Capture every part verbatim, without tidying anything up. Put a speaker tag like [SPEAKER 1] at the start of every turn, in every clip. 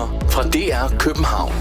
[SPEAKER 1] Nyheder fra D R København.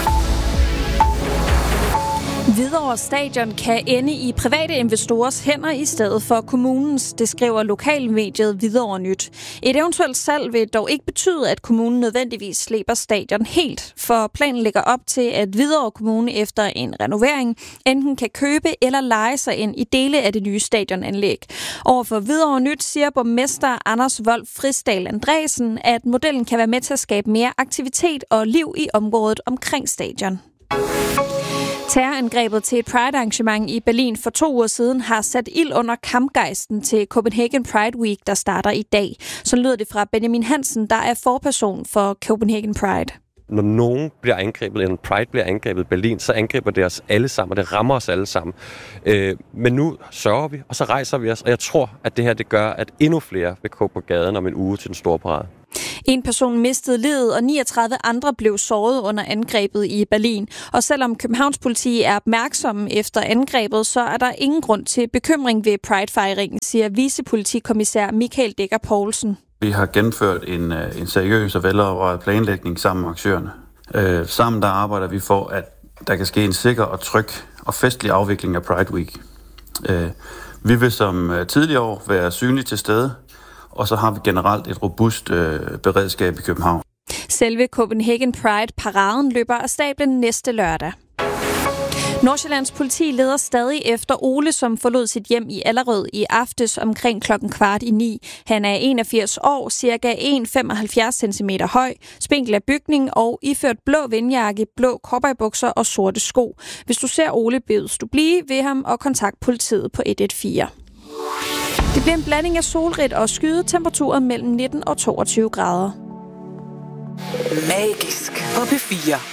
[SPEAKER 2] Hvidovre Stadion kan ende i private investorers hænder i stedet for kommunens, det skriver lokalmediet Hvidovre Nyt. Et eventuelt salg vil dog ikke betyde, at kommunen nødvendigvis slipper stadion helt, for planen ligger op til, at Hvidovre Kommune efter en renovering enten kan købe eller leje sig ind i dele af det nye stadionanlæg. Overfor Hvidovre Nyt siger borgmester Anders Wold Frisdal Andresen, at modellen kan være med til at skabe mere aktivitet og liv i området omkring stadion. Terrorangrebet til et Pride-arrangement i Berlin for to uger siden har sat ild under kampgejsten til Copenhagen Pride Week, der starter i dag. Så lyder det fra Benjamin Hansen, der er forperson for Copenhagen Pride.
[SPEAKER 3] Når nogen bliver angrebet, eller Pride bliver angrebet i Berlin, så angriber det os alle sammen, og det rammer os alle sammen. Øh, men nu sørger vi, og så rejser vi os, og jeg tror, at det her det gør, at endnu flere vil gå på gaden om en uge til den store parade.
[SPEAKER 2] En person mistede livet, og niogtredive andre blev såret under angrebet i Berlin. Og selvom Københavns politi er opmærksomme efter angrebet, så er der ingen grund til bekymring ved Pride-fejringen, siger vicepolitikommissær Michael Dækker Poulsen.
[SPEAKER 4] Vi har gennemført en, en seriøs og velovervejet planlægning sammen med aktørerne. Øh, sammen der arbejder vi for, at der kan ske en sikker og tryg og festlig afvikling af Pride Week. Øh, vi vil som tidligere år være synlige til stede, og så har vi generelt et robust øh, beredskab i København.
[SPEAKER 2] Selve Copenhagen Pride-paraden løber af stablen næste lørdag. Nordsjællands politi leder stadig efter Ole, som forlod sit hjem i Allerød i aftes omkring klokken kvart i ni. Han er enogfirs år, cirka en komma femoghalvfjerds centimeter høj, spinkel af bygning og iført blå vindjakke, blå cowboybukser og sorte sko. Hvis du ser Ole, bedes du blive ved ham og kontakt politiet på et et fire. Det bliver en blanding af solrigt og skyde, temperaturer mellem nitten og toogtyve grader.
[SPEAKER 1] Magisk på P fire.